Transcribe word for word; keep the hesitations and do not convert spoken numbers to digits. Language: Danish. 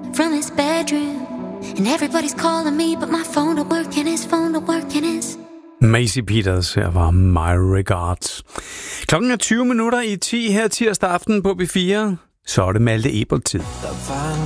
from his bedroom. And everybody's calling me, but my phone don't work and his phone don't work and his... Maisie Peters, her var My Regards. Klokken er tyve minutter i ti her tirsdag aften på B fire. Så er det Malte Ebert-tid. Der var en